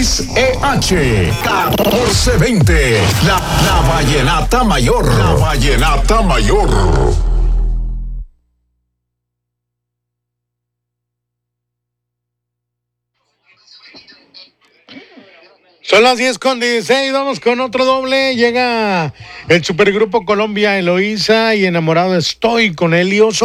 XEH 1420. La Vallenata Mayor. La Vallenata Mayor. Son las 10:16, vamos con otro doble. Llega el Supergrupo Colombia, Eloísa y Enamorado Estoy con Elioso.